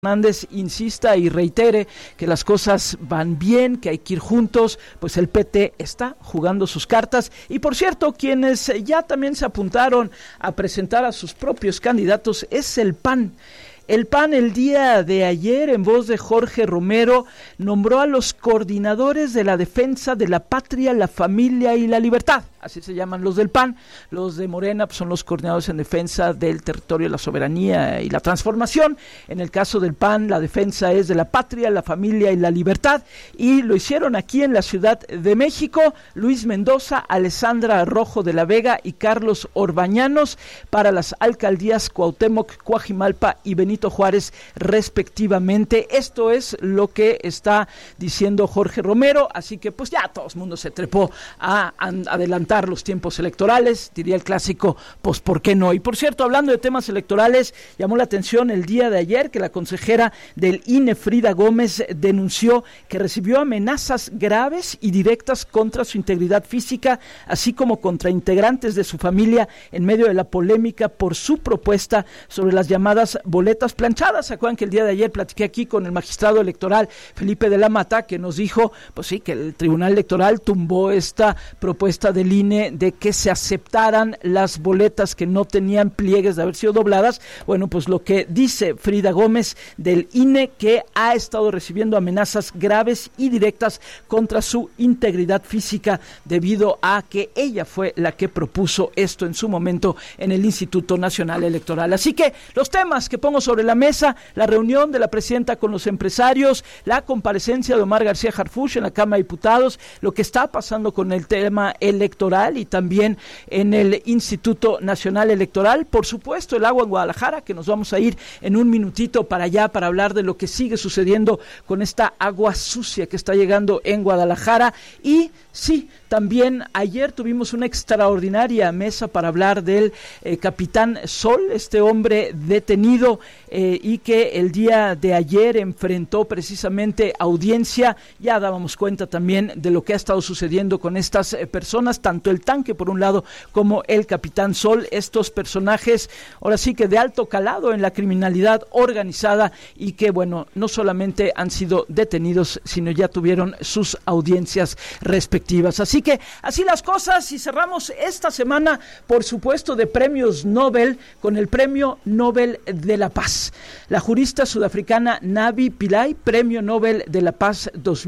Hernández insista y reitere que las cosas van bien, que hay que ir juntos, pues el PT está jugando sus cartas. Y por cierto, quienes ya también se apuntaron a presentar a sus propios candidatos es el PAN. El PAN el día de ayer, en voz de Jorge Romero, nombró a los coordinadores de la defensa de la patria, la familia y la libertad. Así se llaman los del PAN. Los de Morena pues, son los coordinadores en defensa del territorio, la soberanía y la transformación. En el caso del PAN, la defensa es de la patria, la familia y la libertad. Y lo hicieron aquí en la Ciudad de México, Luis Mendoza, Alessandra Rojo de la Vega y Carlos Orbañanos para las alcaldías Cuauhtémoc, Coajimalpa y Benito Juárez, respectivamente. Esto es lo que está diciendo Jorge Romero. Así que pues ya todo el mundo se trepó a adelantar los tiempos electorales, diría el clásico, pues ¿por qué no? Y por cierto, hablando de temas electorales, llamó la atención el día de ayer que la consejera del INE, Frida Gómez, denunció que recibió amenazas graves y directas contra su integridad física, así como contra integrantes de su familia en medio de la polémica por su propuesta sobre las llamadas boletas planchadas. ¿Se acuerdan que el día de ayer platiqué aquí con el magistrado electoral Felipe de la Mata, que nos dijo, pues sí, que el Tribunal Electoral tumbó esta propuesta del INE de que se aceptaran las boletas que no tenían pliegues de haber sido dobladas? Bueno, pues lo que dice Frida Gómez del INE, que ha estado recibiendo amenazas graves y directas contra su integridad física debido a que ella fue la que propuso esto en su momento en el Instituto Nacional Electoral. Así que los temas que pongo sobre la mesa: la reunión de la presidenta con los empresarios, la comparecencia de Omar García Harfuch en la Cámara de Diputados, lo que está pasando con el tema electoral y también en el Instituto Nacional Electoral, por supuesto el agua en Guadalajara, que nos vamos a ir en un minutito para allá para hablar de lo que sigue sucediendo con esta agua sucia que está llegando en Guadalajara. Y sí, también ayer tuvimos una extraordinaria mesa para hablar del capitán Sol, este hombre detenido y que el día de ayer enfrentó precisamente audiencia. Ya dábamos cuenta también de lo que ha estado sucediendo con estas personas, tanto el tanque por un lado como el capitán Sol, estos personajes ahora sí que de alto calado en la criminalidad organizada y que bueno, no solamente han sido detenidos, sino ya tuvieron sus audiencias respectivas. Así que así las cosas, y cerramos esta semana, por supuesto, de premios Nobel con el Premio Nobel de la Paz. La jurista sudafricana Navi Pillay, Premio Nobel de la Paz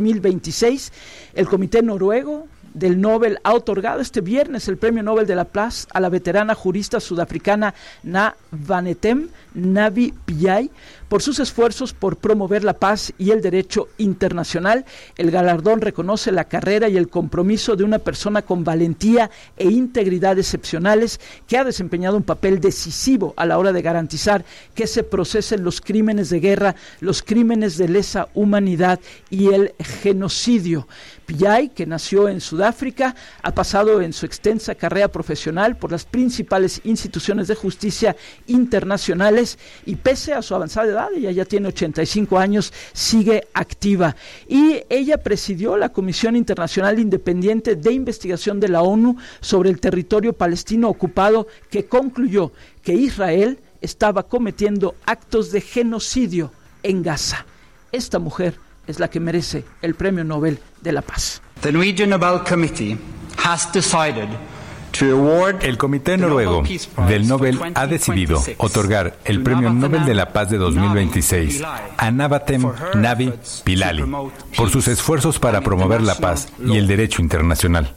2026. El Comité Noruego del Nobel ha otorgado este viernes el Premio Nobel de la Paz a la veterana jurista sudafricana Navanetem Navi Pillay por sus esfuerzos por promover la paz y el derecho internacional. El galardón reconoce la carrera y el compromiso de una persona con valentía e integridad excepcionales que ha desempeñado un papel decisivo a la hora de garantizar que se procesen los crímenes de guerra, los crímenes de lesa humanidad y el genocidio. Pillay, que nació en Sudáfrica, ha pasado en su extensa carrera profesional por las principales instituciones de justicia internacionales y pese a su avanzada edad, ella ya tiene 85 años, sigue activa. Y ella presidió la Comisión Internacional Independiente de Investigación de la ONU sobre el territorio palestino ocupado, que concluyó que Israel estaba cometiendo actos de genocidio en Gaza. Esta mujer es la que merece el Premio Nobel de la Paz. The Norwegian Nobel Committee has decided to award el Comité Noruego del Nobel ha decidido otorgar el Premio Nobel de la Paz de 2026 a Navatem Navi Pillay por sus esfuerzos para promover la paz y el derecho internacional.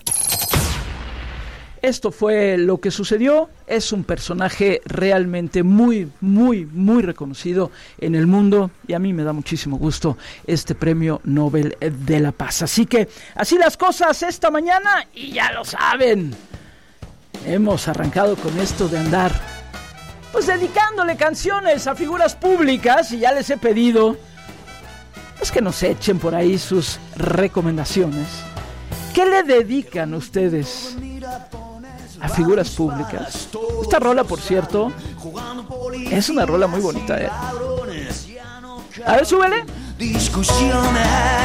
Esto fue lo que sucedió. Es un personaje realmente muy, muy, muy reconocido en el mundo y a mí me da muchísimo gusto este Premio Nobel de la Paz. Así que así las cosas esta mañana y ya lo saben. Hemos arrancado con esto de andar pues dedicándole canciones a figuras públicas y ya les he pedido pues que nos echen por ahí sus recomendaciones. ¿Qué le dedican ustedes a figuras públicas? Esta rola, por cierto, es una rola muy bonita, ¿eh? A ver, súbele. Discusiones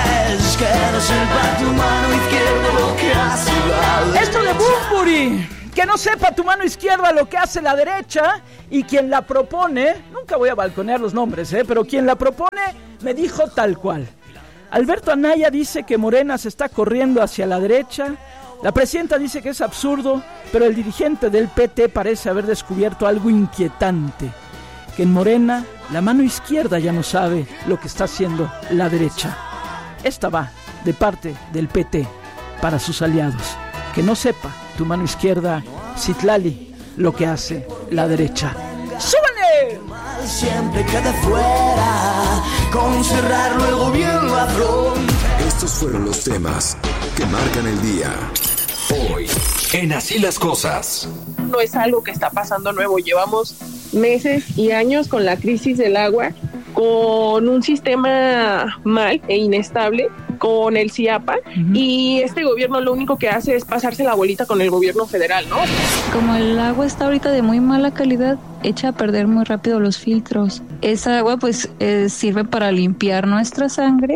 que no sepa tu mano izquierda lo que hace. Esto de Bunbury, Que no sepa tu mano izquierda lo que hace la derecha, y quien la propone, nunca voy a balconear los nombres, pero quien la propone me dijo tal cual. Alberto Anaya dice que Morena se está corriendo hacia la derecha, la presidenta dice que es absurdo, pero el dirigente del PT parece haber descubierto algo inquietante, que en Morena la mano izquierda ya no sabe lo que está haciendo la derecha. Esta va de parte del PT para sus aliados. Que no sepa tu mano izquierda, Citlali, lo que hace la derecha. ¡Súbale! Siempre queda fuera, con cerrarlo el gobierno afronta. Estos fueron los temas que marcan el día. Hoy, en Así las Cosas. No es algo que está pasando nuevo, llevamos meses y años con la crisis del agua, con un sistema mal e inestable, con el CIAPA, y este gobierno lo único que hace es pasarse la bolita con el gobierno federal, ¿no? Como el agua está ahorita de muy mala calidad, echa a perder muy rápido los filtros. Esa agua pues sirve para limpiar nuestra sangre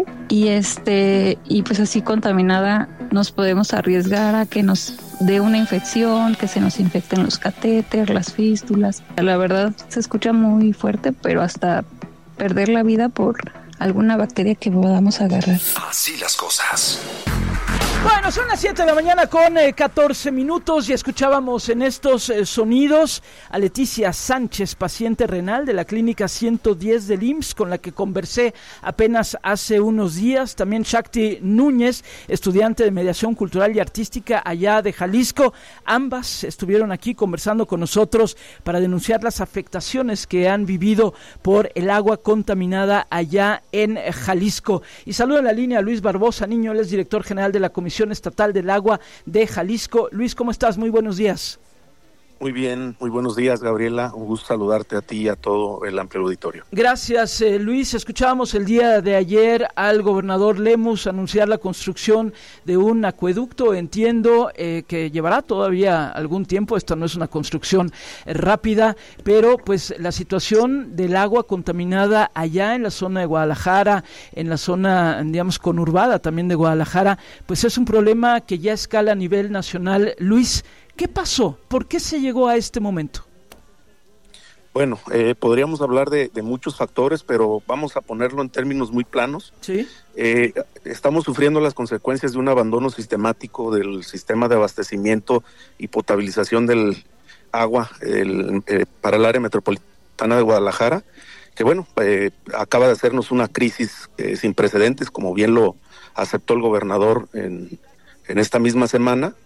y pues así contaminada nos podemos arriesgar a que nos dé una infección, que se nos infecten los catéteres, las fístulas. La verdad se escucha muy fuerte, pero hasta perder la vida por alguna bacteria que podamos agarrar. Así las cosas. Bueno, son las 7 de la mañana con 14 minutos y escuchábamos en estos sonidos a Leticia Sánchez, paciente renal de la clínica 110 del IMSS, con la que conversé apenas hace unos días. También Shakti Núñez, estudiante de mediación cultural y artística allá de Jalisco. Ambas estuvieron aquí conversando con nosotros para denunciar las afectaciones que han vivido por el agua contaminada allá en Jalisco. Y saludo en la línea a Luis Barbosa Niño, él es director general de la Comisión Estatal del Agua de Jalisco. Luis, ¿cómo estás? Muy buenos días. Muy bien, muy buenos días, Gabriela. Un gusto saludarte a ti y a todo el amplio auditorio. Gracias, Luis. Escuchábamos el día de ayer al gobernador Lemus anunciar la construcción de un acueducto. Entiendo que llevará todavía algún tiempo. Esta no es una construcción rápida, pero pues la situación del agua contaminada allá en la zona de Guadalajara, en la zona, digamos, conurbada también de Guadalajara, pues es un problema que ya escala a nivel nacional. Luis, ¿qué pasó? ¿Por qué se llegó a este momento? Bueno, podríamos hablar de muchos factores, pero vamos a ponerlo en términos muy planos. Sí. Estamos sufriendo las consecuencias de un abandono sistemático del sistema de abastecimiento y potabilización del agua para el área metropolitana de Guadalajara, que bueno, acaba de hacernos una crisis sin precedentes, como bien lo aceptó el gobernador en esta misma semana.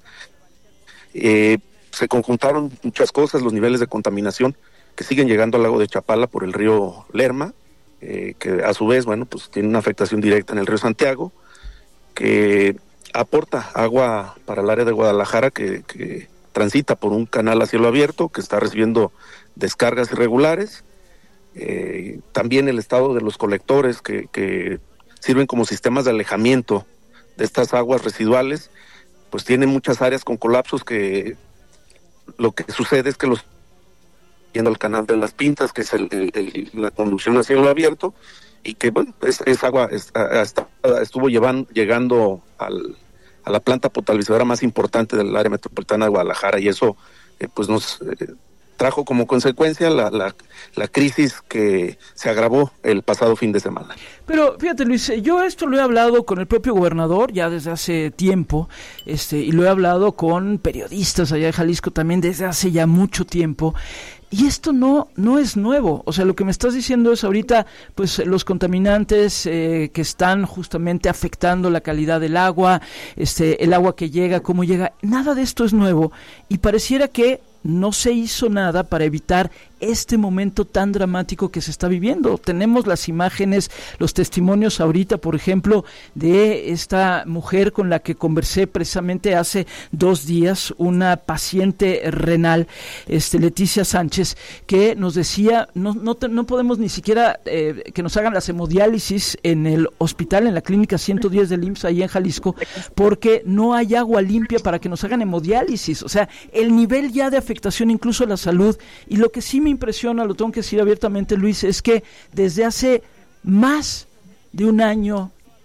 Se conjuntaron muchas cosas, los niveles de contaminación que siguen llegando al lago de Chapala por el río Lerma, que a su vez, bueno, pues tiene una afectación directa en el río Santiago, que aporta agua para el área de Guadalajara, que transita por un canal a cielo abierto, que está recibiendo descargas irregulares. También el estado de los colectores que sirven como sistemas de alejamiento de estas aguas residuales, pues tiene muchas áreas con colapsos, que lo que sucede es que los yendo al canal de las Pintas, que es la conducción a cielo abierto, y que bueno, es agua estuvo llegando a la planta potabilizadora más importante del área metropolitana de Guadalajara, y eso pues nos trajo como consecuencia la crisis que se agravó el pasado fin de semana. Pero fíjate, Luis, yo esto lo he hablado con el propio gobernador ya desde hace tiempo, y lo he hablado con periodistas allá de Jalisco también desde hace ya mucho tiempo. Y esto no es nuevo. O sea, lo que me estás diciendo es ahorita, pues, los contaminantes que están justamente afectando la calidad del agua, el agua que llega, cómo llega. Nada de esto es nuevo. Y pareciera que no se hizo nada para evitar este momento tan dramático que se está viviendo. Tenemos las imágenes, los testimonios ahorita, por ejemplo, de esta mujer con la que conversé precisamente hace 2 días, una paciente renal, Leticia Sánchez, que nos decía, no podemos ni siquiera que nos hagan las hemodiálisis en el hospital, en la clínica 110 del IMSS, ahí en Jalisco, porque no hay agua limpia para que nos hagan hemodiálisis. O sea, el nivel ya de afectación incluso a la salud. Y lo que sí me impresiona, lo tengo que decir abiertamente, Luis, es que desde hace más de un año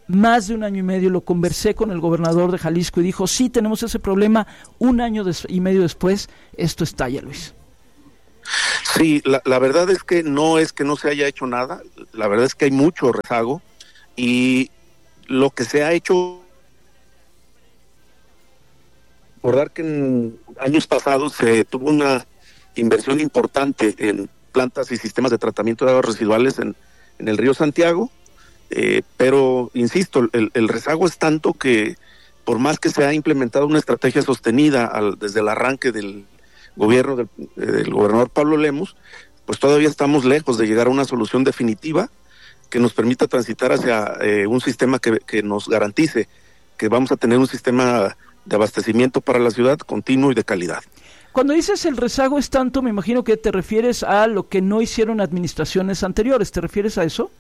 más de 1 año y medio, lo conversé con el gobernador de Jalisco y dijo, sí, tenemos ese problema. 1 año y medio después, esto estalla, Luis. Sí, la verdad es que no se haya hecho nada, la verdad es que hay mucho rezago, y lo que se ha hecho, recordar que en años pasados se tuvo una inversión importante en plantas y sistemas de tratamiento de aguas residuales en el río Santiago, pero insisto, el rezago es tanto que por más que se ha implementado una estrategia sostenida desde el arranque del gobierno del gobernador Pablo Lemus, pues todavía estamos lejos de llegar a una solución definitiva que nos permita transitar hacia un sistema que nos garantice que vamos a tener un sistema de abastecimiento para la ciudad continuo y de calidad. Cuando dices el rezago es tanto, me imagino que te refieres a lo que no hicieron administraciones anteriores, ¿te refieres a eso?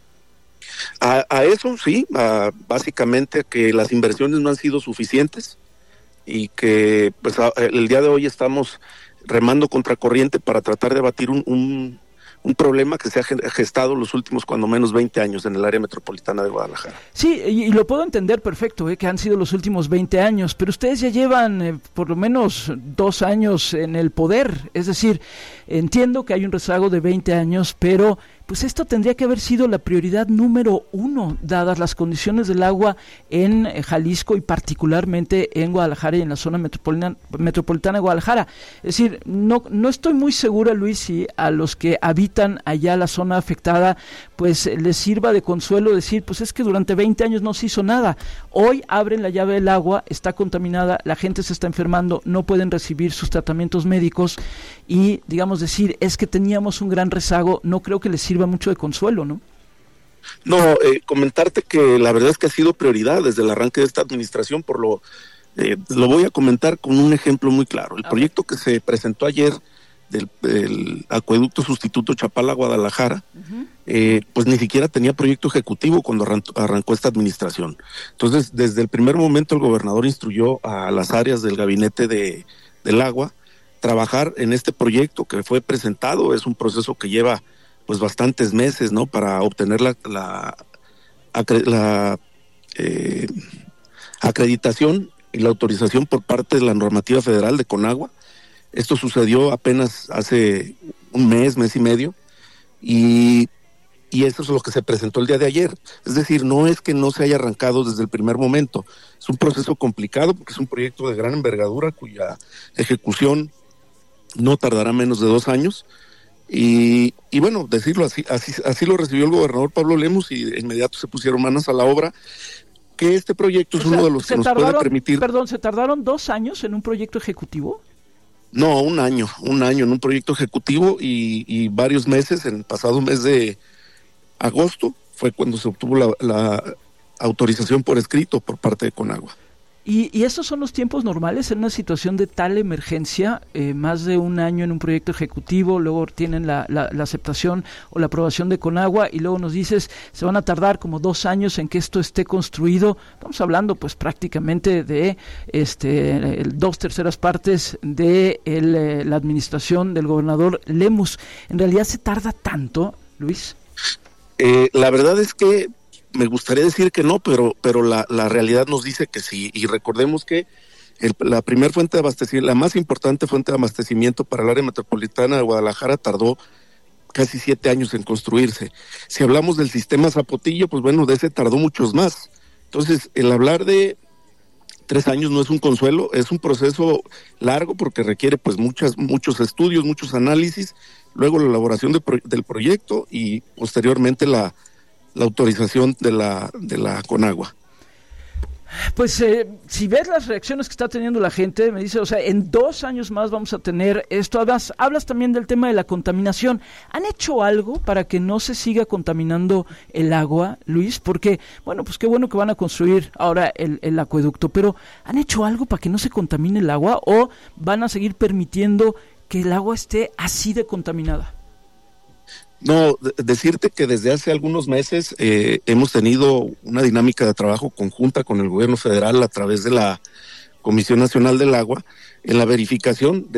A eso sí, básicamente que las inversiones no han sido suficientes y que pues el día de hoy estamos remando contracorriente para tratar de abatir un problema que se ha gestado los últimos cuando menos 20 años en el área metropolitana de Guadalajara. Sí, y lo puedo entender perfecto, que han sido los últimos 20 años, pero ustedes ya llevan por lo menos 2 años en el poder, es decir, entiendo que hay un rezago de 20 años, pero pues esto tendría que haber sido la prioridad número 1, dadas las condiciones del agua en Jalisco y particularmente en Guadalajara y en la zona metropolitana de Guadalajara. Es decir, no estoy muy segura, Luis, si a los que habitan allá la zona afectada, pues les sirva de consuelo decir, pues es que durante 20 años no se hizo nada. Hoy abren la llave del agua, está contaminada, la gente se está enfermando, no pueden recibir sus tratamientos médicos y, digamos, decir, es que teníamos un gran rezago, no creo que les sirva mucho de consuelo, ¿no? No, comentarte que la verdad es que ha sido prioridad desde el arranque de esta administración, lo voy a comentar con un ejemplo muy claro. El proyecto que se presentó ayer del acueducto sustituto Chapala-Guadalajara, pues ni siquiera tenía proyecto ejecutivo cuando arrancó esta administración. Entonces, desde el primer momento el gobernador instruyó a las áreas del gabinete del agua trabajar en este proyecto que fue presentado. Es un proceso que lleva pues bastantes meses, ¿no?, para obtener la acreditación y la autorización por parte de la normativa federal de Conagua. Esto sucedió apenas hace un mes y medio, y eso es lo que se presentó el día de ayer. Es decir, no es que no se haya arrancado desde el primer momento, es un proceso complicado porque es un proyecto de gran envergadura cuya ejecución no tardará menos de 2 años, y bueno, decirlo así lo recibió el gobernador Pablo Lemus y de inmediato se pusieron manos a la obra, que este proyecto es uno de los que nos puede permitir... Perdón, ¿se tardaron 2 años en un proyecto ejecutivo? No, un año en un proyecto ejecutivo y varios meses. En el pasado mes de agosto fue cuando se obtuvo la autorización por escrito por parte de Conagua. ¿Y estos son los tiempos normales en una situación de tal emergencia? Más de 1 año en un proyecto ejecutivo, luego tienen la aceptación o la aprobación de Conagua y luego nos dices, se van a tardar como 2 años en que esto esté construido. Estamos hablando pues prácticamente de 2/3 partes de la administración del gobernador Lemus. ¿En realidad se tarda tanto, Luis? La verdad es que me gustaría decir que no, pero la realidad nos dice que sí, y recordemos que la primer fuente de abastecimiento, la más importante fuente de abastecimiento para el área metropolitana de Guadalajara tardó casi 7 años en construirse. Si hablamos del sistema Zapotillo, pues bueno, de ese tardó muchos más. Entonces, el hablar de 3 años no es un consuelo, es un proceso largo porque requiere pues muchos estudios, muchos análisis, luego la elaboración del proyecto y posteriormente la autorización de la Conagua. Pues si ves las reacciones que está teniendo la gente, me dice, o sea, en 2 años más vamos a tener esto. Hablas también del tema de la contaminación. ¿Han hecho algo para que no se siga contaminando el agua, Luis? Porque, bueno, pues qué bueno que van a construir ahora el acueducto, pero ¿han hecho algo para que no se contamine el agua o van a seguir permitiendo que el agua esté así de contaminada? No, decirte que desde hace algunos meses hemos tenido una dinámica de trabajo conjunta con el gobierno federal a través de la Comisión Nacional del Agua en la verificación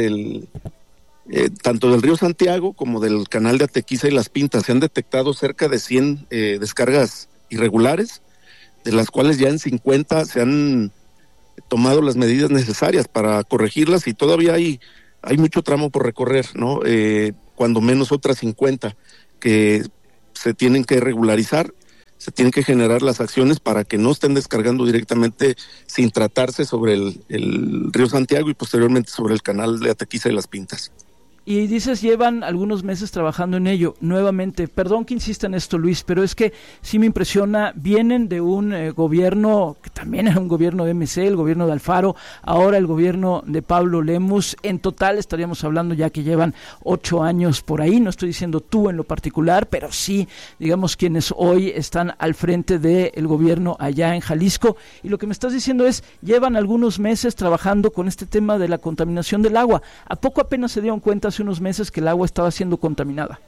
tanto del río Santiago como del canal de Atequiza y Las Pintas. Se han detectado cerca de 100 descargas irregulares de las cuales ya en 50 se han tomado las medidas necesarias para corregirlas, y todavía hay mucho tramo por recorrer, ¿no? Cuando menos otras 50 que se tienen que regularizar, se tienen que generar las acciones para que no estén descargando directamente sin tratarse sobre el río Santiago y posteriormente sobre el canal de Atequiza y Las Pintas. Y dices, llevan algunos meses trabajando en ello. Nuevamente, perdón que insista en esto, Luis, pero es que sí me impresiona. Vienen de un gobierno que también era un gobierno de MC, el gobierno de Alfaro, ahora el gobierno de Pablo Lemus. En total estaríamos hablando ya que llevan 8 años por ahí. No estoy diciendo tú en lo particular, pero sí, digamos, quienes hoy están al frente del gobierno allá en Jalisco. Y lo que me estás diciendo es, llevan algunos meses trabajando con este tema de la contaminación del agua. ¿A poco apenas se dieron cuenta hace unos meses que el agua estaba siendo contaminada?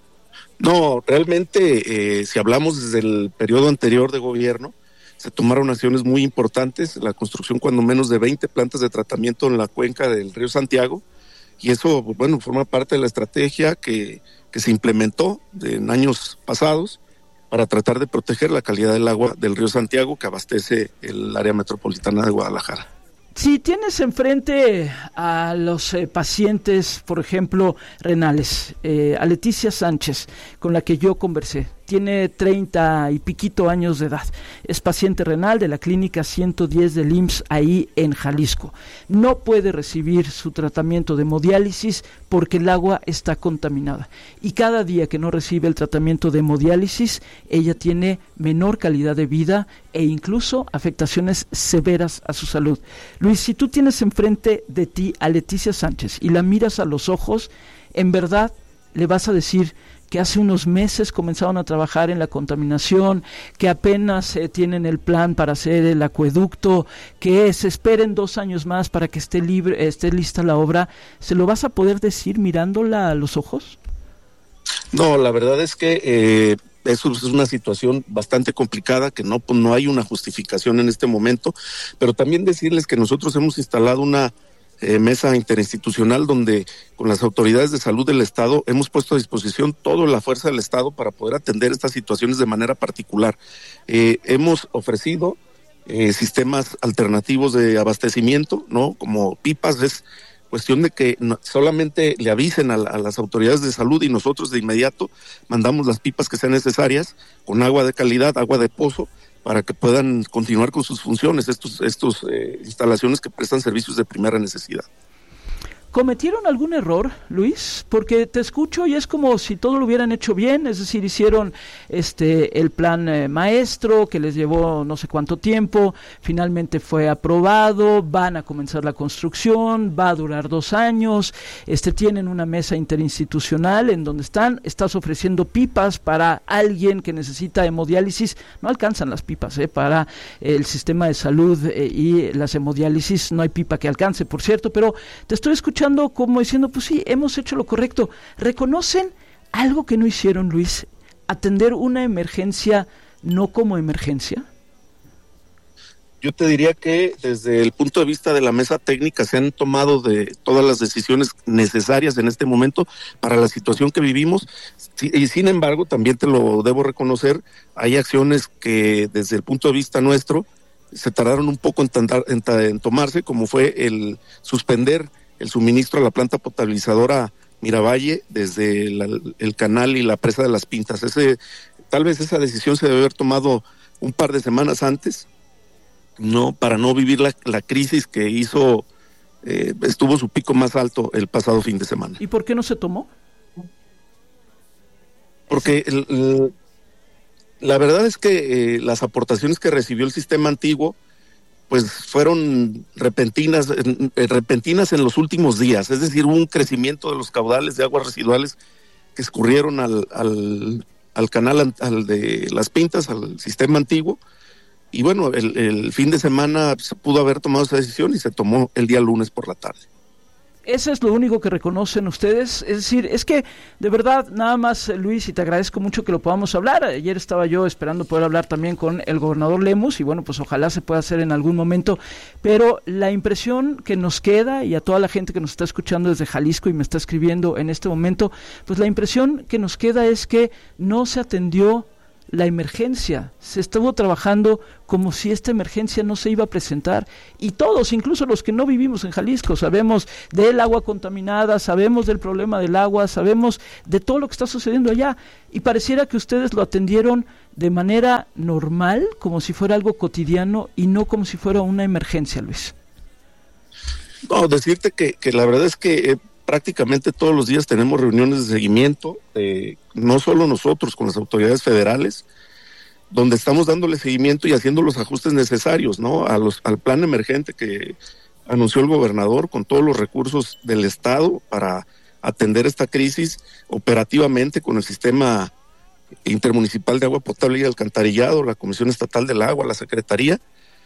No, realmente, si hablamos desde el periodo anterior de gobierno, se tomaron acciones muy importantes, la construcción cuando menos de 20 plantas de tratamiento en la cuenca del río Santiago, y eso, bueno, forma parte de la estrategia que se implementó en años pasados para tratar de proteger la calidad del agua del río Santiago que abastece el área metropolitana de Guadalajara. Si tienes enfrente a los pacientes, por ejemplo, renales, a Leticia Sánchez, con la que yo conversé, tiene 30 y piquito años de edad, es paciente renal de la clínica 110 del IMSS ahí en Jalisco. No puede recibir su tratamiento de hemodiálisis porque el agua está contaminada. Y cada día que no recibe el tratamiento de hemodiálisis, ella tiene menor calidad de vida e incluso afectaciones severas a su salud. Luis, si tú tienes enfrente de ti a Leticia Sánchez y la miras a los ojos, en verdad le vas a decir que hace unos meses comenzaron a trabajar en la contaminación, que apenas tienen el plan para hacer el acueducto, que se esperen 2 años más para que esté lista la obra. ¿Se lo vas a poder decir mirándola a los ojos? No, la verdad es que eso es una situación bastante complicada, que no hay una justificación en este momento, pero también decirles que nosotros hemos instalado una mesa interinstitucional donde con las autoridades de salud del Estado hemos puesto a disposición toda la fuerza del Estado para poder atender estas situaciones de manera particular. Hemos ofrecido sistemas alternativos de abastecimiento, ¿no? Como pipas. Es cuestión de que solamente le avisen a las autoridades de salud y nosotros de inmediato mandamos las pipas que sean necesarias con agua de calidad, agua de pozo, para que puedan continuar con sus funciones, estos instalaciones que prestan servicios de primera necesidad. ¿Cometieron algún error, Luis? Porque te escucho y es como si todo lo hubieran hecho bien, es decir, hicieron el plan maestro que les llevó no sé cuánto tiempo, finalmente fue aprobado, van a comenzar la construcción, va a durar 2 años, tienen una mesa interinstitucional en donde estás ofreciendo pipas para alguien que necesita hemodiálisis, no alcanzan las pipas, para el sistema de salud y las hemodiálisis, no hay pipa que alcance, por cierto, pero te estoy escuchando como diciendo, pues sí, hemos hecho lo correcto. ¿Reconocen algo que no hicieron, Luis? ¿Atender una emergencia no como emergencia? Yo te diría que desde el punto de vista de la mesa técnica se han tomado de todas las decisiones necesarias en este momento para la situación que vivimos, y sin embargo, también te lo debo reconocer, hay acciones que desde el punto de vista nuestro se tardaron un poco en tomarse, como fue el suspender el suministro a la planta potabilizadora Miravalle desde el canal y la presa de Las Pintas. Tal vez esa decisión se debe haber tomado un par de semanas antes, no, para no vivir la crisis que estuvo su pico más alto el pasado fin de semana. ¿Y por qué no se tomó? Porque la verdad es que las aportaciones que recibió el sistema antiguo pues fueron repentinas en los últimos días, es decir, hubo un crecimiento de los caudales de aguas residuales que escurrieron al canal, al de Las Pintas, al sistema antiguo, y bueno, el fin de semana se pudo haber tomado esa decisión y se tomó el día lunes por la tarde. ¿Eso es lo único que reconocen ustedes? Es decir, es que de verdad, nada más, Luis, y te agradezco mucho que lo podamos hablar. Ayer estaba yo esperando poder hablar también con el gobernador Lemus y bueno, pues ojalá se pueda hacer en algún momento, pero la impresión que nos queda, y a toda la gente que nos está escuchando desde Jalisco y me está escribiendo en este momento, pues la impresión que nos queda es que no se atendió la emergencia, se estuvo trabajando como si esta emergencia no se iba a presentar, y todos, incluso los que no vivimos en Jalisco, sabemos del agua contaminada, sabemos del problema del agua, sabemos de todo lo que está sucediendo allá, y pareciera que ustedes lo atendieron de manera normal, como si fuera algo cotidiano y no como si fuera una emergencia, Luis. No, decirte que la verdad es que prácticamente todos los días tenemos reuniones de seguimiento, no solo nosotros, con las autoridades federales, donde estamos dándole seguimiento y haciendo los ajustes necesarios, ¿no? Al plan emergente que anunció el gobernador, con todos los recursos del Estado para atender esta crisis operativamente con el sistema intermunicipal de agua potable y alcantarillado, la Comisión Estatal del Agua, la Secretaría,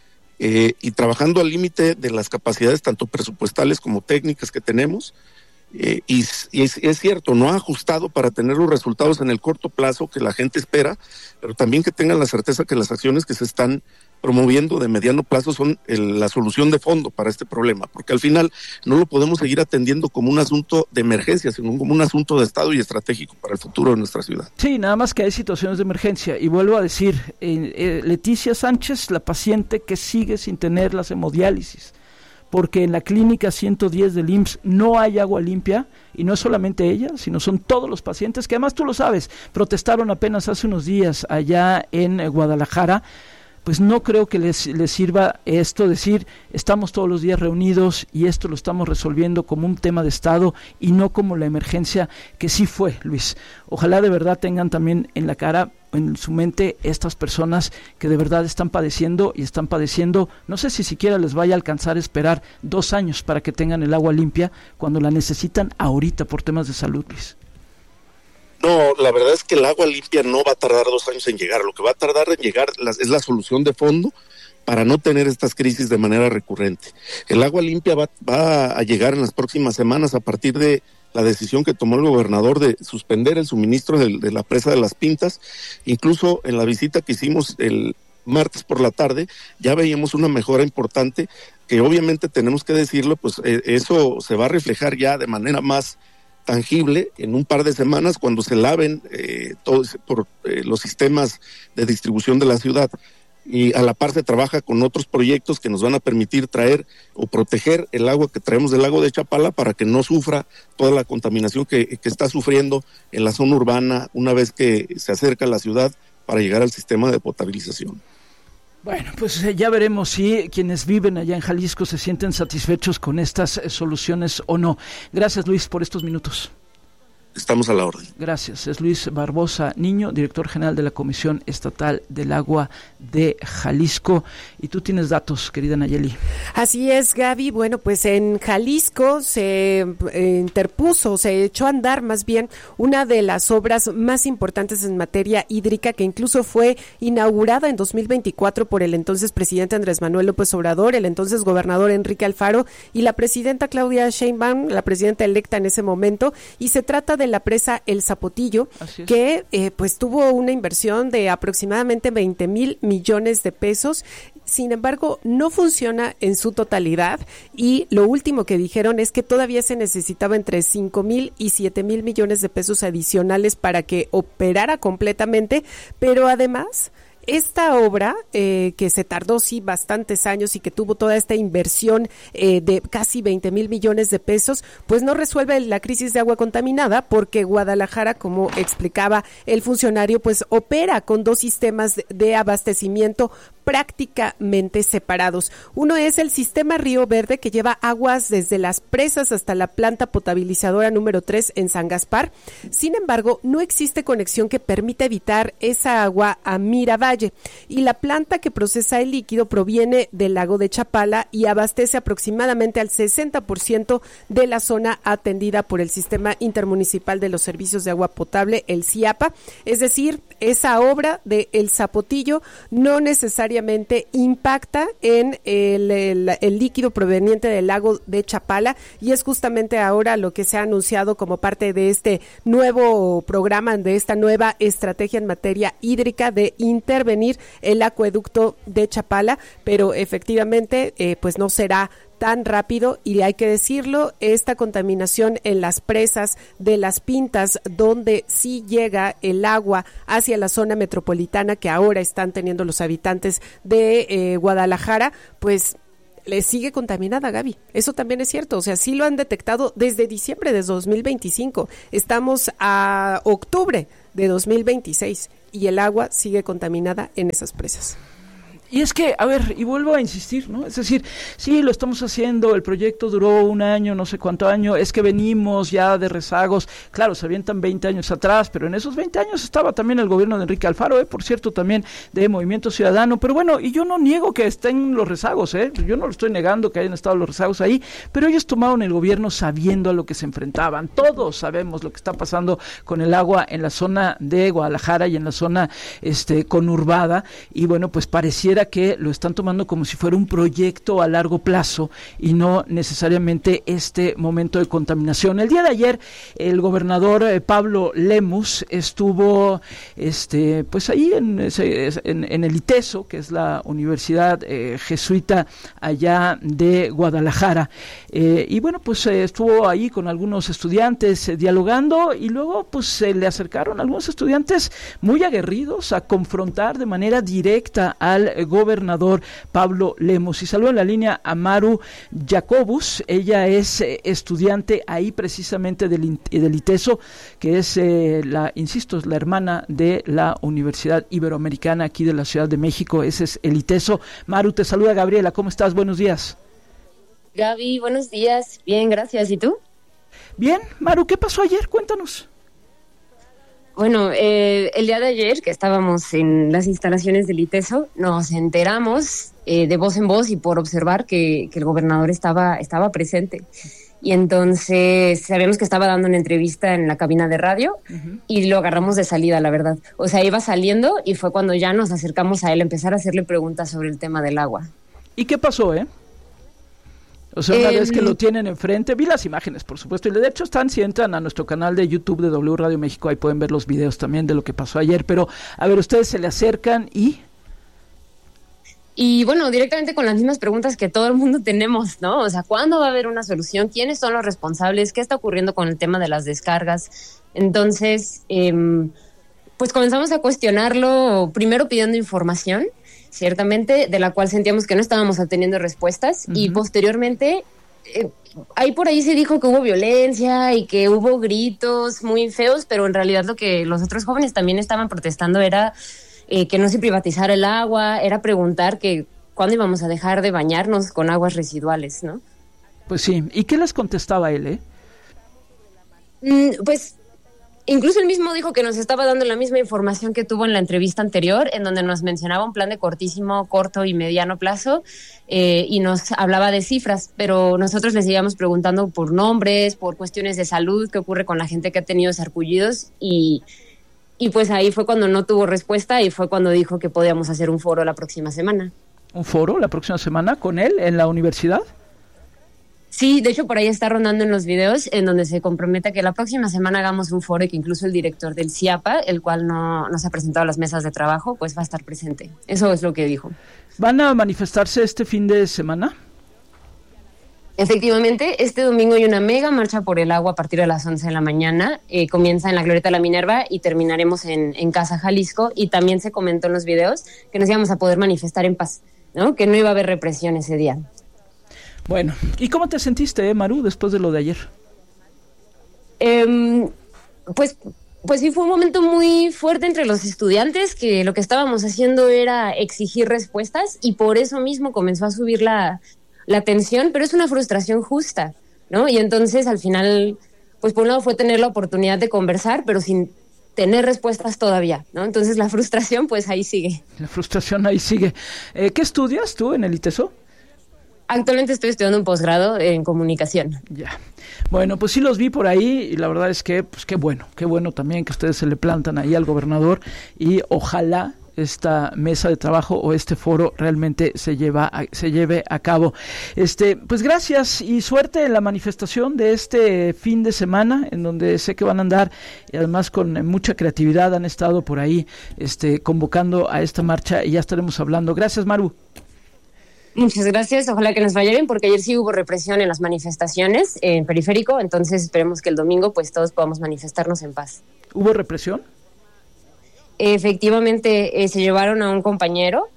y trabajando al límite de las capacidades tanto presupuestales como técnicas que tenemos. Y es cierto, no ha ajustado para tener los resultados en el corto plazo que la gente espera, pero también que tengan la certeza que las acciones que se están promoviendo de mediano plazo son la solución de fondo para este problema, porque al final no lo podemos seguir atendiendo como un asunto de emergencia, sino como un asunto de Estado y estratégico para el futuro de nuestra ciudad. Sí, nada más que hay situaciones de emergencia, y vuelvo a decir, Leticia Sánchez, la paciente que sigue sin tener las hemodiálisis, porque en la clínica 110 del IMSS no hay agua limpia, y no es solamente ella, sino son todos los pacientes, que además tú lo sabes, protestaron apenas hace unos días allá en Guadalajara. Pues no creo que les sirva esto, decir, estamos todos los días reunidos y esto lo estamos resolviendo como un tema de Estado y no como la emergencia que sí fue, Luis. Ojalá de verdad tengan también en la cara, en su mente, estas personas que de verdad están padeciendo, no sé si siquiera les vaya a alcanzar a esperar 2 años para que tengan el agua limpia cuando la necesitan ahorita por temas de salud, Luis. No, la verdad es que el agua limpia no va a tardar 2 años en llegar. Lo que va a tardar en llegar es la solución de fondo para no tener estas crisis de manera recurrente. El agua limpia va a llegar en las próximas semanas a partir de la decisión que tomó el gobernador de suspender el suministro de la presa de Las Pintas. Incluso en la visita que hicimos el martes por la tarde, ya veíamos una mejora importante, que obviamente tenemos que decirlo, pues eso se va a reflejar ya de manera más tangible en un par de semanas cuando se laven todos por los sistemas de distribución de la ciudad, y a la par se trabaja con otros proyectos que nos van a permitir traer o proteger el agua que traemos del lago de Chapala para que no sufra toda la contaminación que está sufriendo en la zona urbana una vez que se acerca a la ciudad para llegar al sistema de potabilización. Bueno, pues ya veremos si quienes viven allá en Jalisco se sienten satisfechos con estas soluciones o no. Gracias, Luis, por estos minutos. Estamos a la orden. Gracias. Es Luis Barbosa Niño, director general de la Comisión Estatal del Agua de Jalisco. Y tú tienes datos, querida Nayeli. Así es, Gaby. Bueno, pues en Jalisco se se echó a andar más bien una de las obras más importantes en materia hídrica, que incluso fue inaugurada en 2024 por el entonces presidente Andrés Manuel López Obrador, el entonces gobernador Enrique Alfaro y la presidenta Claudia Sheinbaum, la presidenta electa en ese momento, y se trata de la presa El Zapotillo, que pues tuvo una inversión de aproximadamente 20,000 millones de pesos. Sin embargo, no funciona en su totalidad, y lo último que dijeron es que todavía se necesitaba entre 5,000 y 7,000 millones de pesos adicionales para que operara completamente, pero además esta obra, que se tardó bastantes años y que tuvo toda esta inversión de casi 20,000 millones de pesos, pues no resuelve la crisis de agua contaminada, porque Guadalajara, como explicaba el funcionario, pues opera con 2 sistemas de abastecimiento prácticamente separados. Uno es el sistema Río Verde, que lleva aguas desde las presas hasta la planta potabilizadora número 3 en San Gaspar. Sin embargo, no existe conexión que permita evitar esa agua a Miravalle, y la planta que procesa el líquido proviene del lago de Chapala y abastece aproximadamente al 60% de la zona atendida por el Sistema Intermunicipal de los Servicios de Agua Potable, el CIAPA. Es decir, esa obra de El Zapotillo no necesariamente impacta en el líquido proveniente del lago de Chapala, y es justamente ahora lo que se ha anunciado como parte de este nuevo programa, de esta nueva estrategia en materia hídrica, de intervenir el acueducto de Chapala, pero efectivamente pues no será tan rápido, y hay que decirlo, esta contaminación en las presas de Las Pintas, donde sí llega el agua hacia la zona metropolitana que ahora están teniendo los habitantes de Guadalajara, pues le sigue contaminada, Gaby. Eso también es cierto, o sea, sí lo han detectado desde diciembre de 2025. Estamos a octubre de 2026 y el agua sigue contaminada en esas presas. Y es que, a ver, y vuelvo a insistir, ¿no? Es decir, sí, lo estamos haciendo, el proyecto duró 1 año, no sé cuánto año, es que venimos ya de rezagos, claro, se avientan 20 años atrás, pero en esos 20 años estaba también el gobierno de Enrique Alfaro, por cierto, también de Movimiento Ciudadano, pero bueno, y yo no niego que estén los rezagos, yo no lo estoy negando que hayan estado los rezagos ahí, pero ellos tomaron el gobierno sabiendo a lo que se enfrentaban, todos sabemos lo que está pasando con el agua en la zona de Guadalajara y en la zona conurbada, y bueno, pues pareciera que lo están tomando como si fuera un proyecto a largo plazo y no necesariamente este momento de contaminación. El día de ayer el gobernador Pablo Lemus estuvo pues ahí en el ITESO, que es la Universidad Jesuita allá de Guadalajara, y bueno, pues estuvo ahí con algunos estudiantes dialogando, y luego pues se le acercaron algunos estudiantes muy aguerridos a confrontar de manera directa al gobernador Pablo Lemus. Y saludo en la línea a Maru Jacobus, ella es estudiante ahí precisamente del ITESO, que es la hermana de la Universidad Iberoamericana aquí de la Ciudad de México, ese es el ITESO. Maru, te saluda Gabriela, ¿cómo estás? Buenos días. Gaby, buenos días, bien, gracias, ¿y tú? Bien, Maru, ¿qué pasó ayer? Cuéntanos. Bueno, el día de ayer que estábamos en las instalaciones del ITESO, nos enteramos de voz en voz y por observar que el gobernador estaba presente. Y entonces sabíamos que estaba dando una entrevista en la cabina de radio y lo agarramos de salida, la verdad. O sea, iba saliendo y fue cuando ya nos acercamos a él a empezar a hacerle preguntas sobre el tema del agua. ¿Y qué pasó, O sea, una vez que lo tienen enfrente, vi las imágenes, por supuesto, y de hecho si entran a nuestro canal de YouTube de W Radio México, ahí pueden ver los videos también de lo que pasó ayer, pero a ver, ustedes se le acercan Y bueno, directamente con las mismas preguntas que todo el mundo tenemos, ¿no? O sea, ¿cuándo va a haber una solución? ¿Quiénes son los responsables? ¿Qué está ocurriendo con el tema de las descargas? Entonces, pues comenzamos a cuestionarlo, primero pidiendo información, ciertamente, de la cual sentíamos que no estábamos obteniendo respuestas, y posteriormente, ahí por ahí se dijo que hubo violencia y que hubo gritos muy feos, pero en realidad lo que los otros jóvenes también estaban protestando era que no se privatizara el agua, era preguntar que cuándo íbamos a dejar de bañarnos con aguas residuales, ¿no? Pues sí, ¿y qué les contestaba él, Pues incluso él mismo dijo que nos estaba dando la misma información que tuvo en la entrevista anterior, en donde nos mencionaba un plan de corto y mediano plazo, y nos hablaba de cifras, pero nosotros le seguíamos preguntando por nombres, por cuestiones de salud, qué ocurre con la gente que ha tenido sarpullidos, y pues ahí fue cuando no tuvo respuesta y fue cuando dijo que podíamos hacer un foro la próxima semana. ¿Un foro la próxima semana con él en la universidad? Sí, de hecho por ahí está rondando en los videos en donde se compromete a que la próxima semana hagamos un foro y que incluso el director del CIAPA, el cual no se ha presentado a las mesas de trabajo, pues va a estar presente. Eso es lo que dijo. ¿Van a manifestarse este fin de semana? Efectivamente, este domingo hay una mega marcha por el agua a partir de las 11 de la mañana. Comienza en la Glorieta La Minerva y terminaremos en Casa Jalisco. Y también se comentó en los videos que nos íbamos a poder manifestar en paz, ¿no? Que no iba a haber represión ese día. Bueno, ¿y cómo te sentiste, Maru, después de lo de ayer? Pues sí, fue un momento muy fuerte entre los estudiantes, que lo que estábamos haciendo era exigir respuestas y por eso mismo comenzó a subir la tensión, pero es una frustración justa, ¿no? Y entonces al final, pues por un lado fue tener la oportunidad de conversar, pero sin tener respuestas todavía, ¿no? Entonces la frustración, pues ahí sigue. La frustración ahí sigue. ¿Qué estudias tú en el ITESO? Actualmente estoy estudiando un posgrado en comunicación. Ya. Bueno, pues sí los vi por ahí y la verdad es que, pues qué bueno también que ustedes se le plantan ahí al gobernador y ojalá esta mesa de trabajo o este foro realmente se lleve a cabo. Pues gracias y suerte en la manifestación de este fin de semana, en donde sé que van a andar y además con mucha creatividad han estado por ahí convocando a esta marcha y ya estaremos hablando. Gracias, Maru. Muchas gracias, ojalá que nos vaya bien, porque ayer sí hubo represión en las manifestaciones en Periférico, entonces esperemos que el domingo pues todos podamos manifestarnos en paz. ¿Hubo represión? Efectivamente, se llevaron a un compañero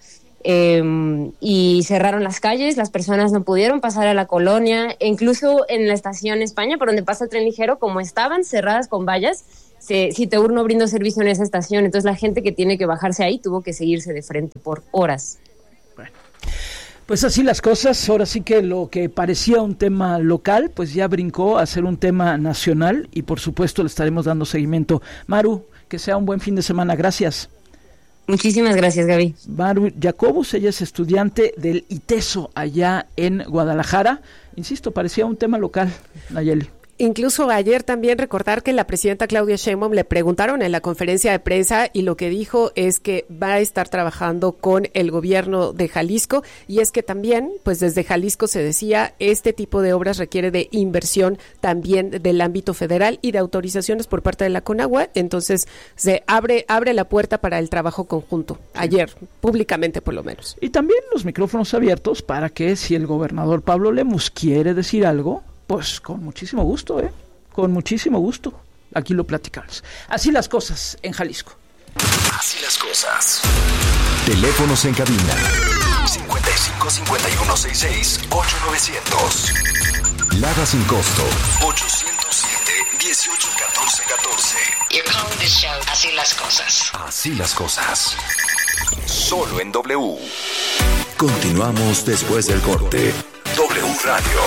y cerraron las calles, las personas no pudieron pasar a la colonia, e incluso en la estación España, por donde pasa el tren ligero, como estaban cerradas con vallas, Citeur no brindó servicio en esa estación, entonces la gente que tiene que bajarse ahí tuvo que seguirse de frente por horas. Bueno, pues así las cosas, ahora sí que lo que parecía un tema local, pues ya brincó a ser un tema nacional y por supuesto le estaremos dando seguimiento. Maru, que sea un buen fin de semana, gracias. Muchísimas gracias, Gaby. Maru Jacobus, ella es estudiante del ITESO allá en Guadalajara. Insisto, parecía un tema local, Nayeli. Incluso ayer también recordar que la presidenta Claudia Sheinbaum le preguntaron en la conferencia de prensa y lo que dijo es que va a estar trabajando con el gobierno de Jalisco, y es que también, pues desde Jalisco se decía, este tipo de obras requiere de inversión también del ámbito federal y de autorizaciones por parte de la Conagua, entonces se abre la puerta para el trabajo conjunto, ayer, públicamente por lo menos. Y también los micrófonos abiertos para que si el gobernador Pablo Lemus quiere decir algo, pues con muchísimo gusto, con muchísimo gusto. Aquí lo platicamos. Así las cosas en Jalisco. Así las cosas. Teléfonos en cabina. 55 51 66 8900. Lada sin costo. 807 18 14 14. You're calling this show. Así las cosas. Así las cosas. Solo en W. Continuamos después del corte. W Radio.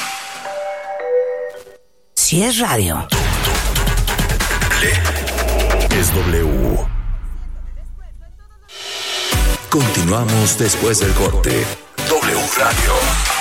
Si es radio, es W. Continuamos después del corte. W Radio.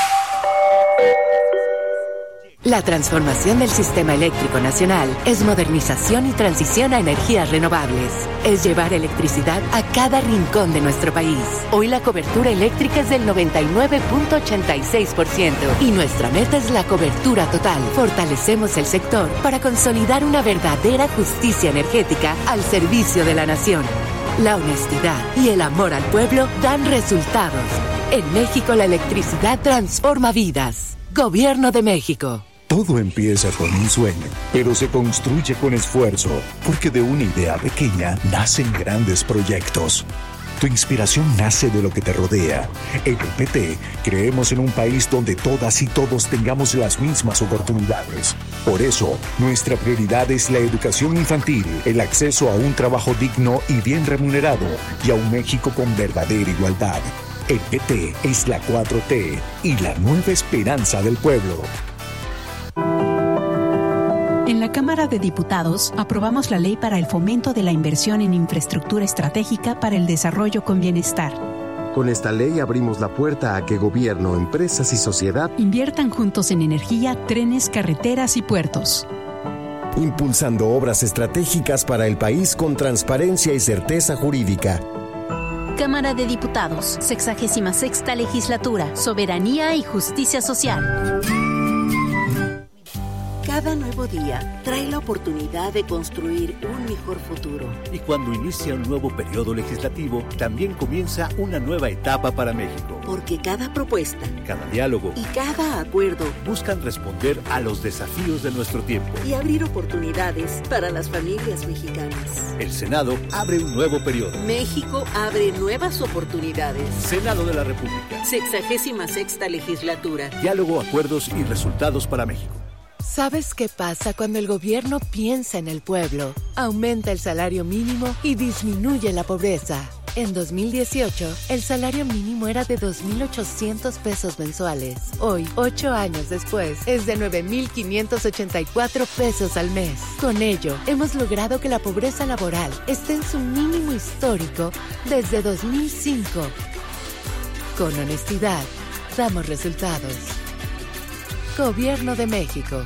La transformación del sistema eléctrico nacional es modernización y transición a energías renovables. Es llevar electricidad a cada rincón de nuestro país. Hoy la cobertura eléctrica es del 99.86% y nuestra meta es la cobertura total. Fortalecemos el sector para consolidar una verdadera justicia energética al servicio de la nación. La honestidad y el amor al pueblo dan resultados. En México la electricidad transforma vidas. Gobierno de México. Todo empieza con un sueño, pero se construye con esfuerzo, porque de una idea pequeña nacen grandes proyectos. Tu inspiración nace de lo que te rodea. En el PT creemos en un país donde todas y todos tengamos las mismas oportunidades. Por eso, nuestra prioridad es la educación infantil, el acceso a un trabajo digno y bien remunerado, y a un México con verdadera igualdad. El PT es la 4T y la nueva esperanza del pueblo. En la Cámara de Diputados aprobamos la ley para el fomento de la inversión en infraestructura estratégica para el desarrollo con bienestar. Con esta ley abrimos la puerta a que gobierno, empresas y sociedad inviertan juntos en energía, trenes, carreteras y puertos. Impulsando obras estratégicas para el país con transparencia y certeza jurídica. Cámara de Diputados, 66ª Legislatura, Soberanía y Justicia Social. Cada nuevo día trae la oportunidad de construir un mejor futuro. Y cuando inicia un nuevo periodo legislativo, también comienza una nueva etapa para México. Porque cada propuesta, cada diálogo y cada acuerdo buscan responder a los desafíos de nuestro tiempo y abrir oportunidades para las familias mexicanas. El Senado abre un nuevo periodo. México abre nuevas oportunidades. Senado de la República. 66ª Legislatura. Diálogo, acuerdos y resultados para México. ¿Sabes qué pasa cuando el gobierno piensa en el pueblo? Aumenta el salario mínimo y disminuye la pobreza. En 2018, el salario mínimo era de 2.800 pesos mensuales. Hoy, 8 años después, es de 9.584 pesos al mes. Con ello, hemos logrado que la pobreza laboral esté en su mínimo histórico desde 2005. Con honestidad, damos resultados. Gobierno de México.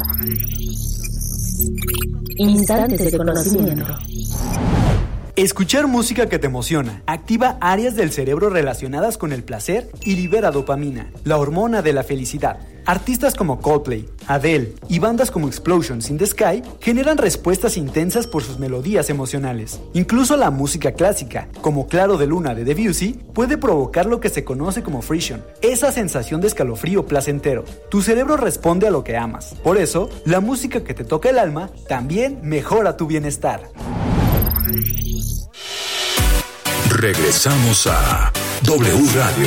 Instantes de conocimiento. Escuchar música que te emociona activa áreas del cerebro relacionadas con el placer y libera dopamina, la hormona de la felicidad. Artistas como Coldplay, Adele y bandas como Explosions in the Sky generan respuestas intensas por sus melodías emocionales. Incluso la música clásica, como Claro de Luna de Debussy, puede provocar lo que se conoce como frisson, esa sensación de escalofrío placentero. Tu cerebro responde a lo que amas. Por eso, la música que te toca el alma también mejora tu bienestar. Regresamos a W Radio.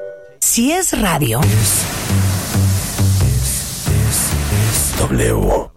Si es radio, es W.